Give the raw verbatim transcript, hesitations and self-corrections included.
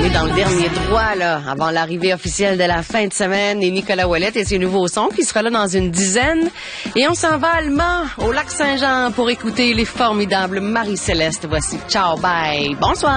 est dans le dernier droit, là, avant l'arrivée officielle de la fin de semaine. Et Nicolas Ouellette et ses nouveaux sons qui sera là dans une dizaine. Et on s'en va allemand, au Lac-Saint-Jean, pour écouter les formidables Marie-Céleste. Voici Ciao, bye, bonsoir.